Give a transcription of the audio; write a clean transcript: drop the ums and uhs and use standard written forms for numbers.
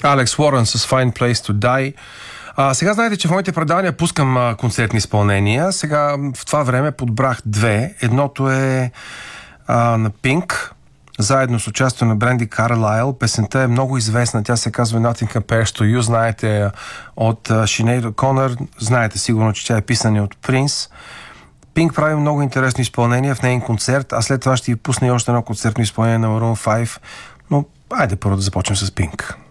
Алекс Уорън с Fine Place to Die. Сега знаете, че в моите предавания пускам концертни изпълнения. Сега в това време подбрах две. Едното е на Pink, заедно с участието на Бренди Карлайл. Песента е много известна. Тя се казва Nothing Compares to You. Знаете от Sinead O'Connor. Знаете сигурно, че тя е писана от Принс. Pink прави много интересно изпълнение в нейн концерт, а след това ще ви пусна и още едно концертно изпълнение на Maroon 5. Но айде първо да започнем с Pink.